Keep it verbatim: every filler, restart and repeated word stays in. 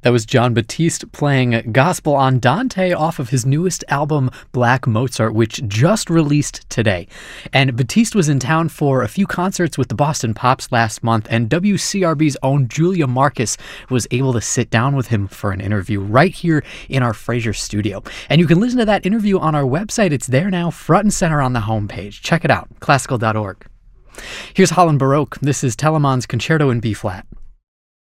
That was Jon Batiste playing Gospel Andante off of his newest album, Black Mozart, which just released today. And Batiste was in town for a few concerts with the Boston Pops last month, and W C R B's own Julia Marcus was able to sit down with him for an interview right here in our Fraser studio. And you can listen to that interview on our website. It's there now, front and center on the homepage. Check it out, classical dot org. Here's Holland Baroque. This is Telemann's Concerto in B-flat.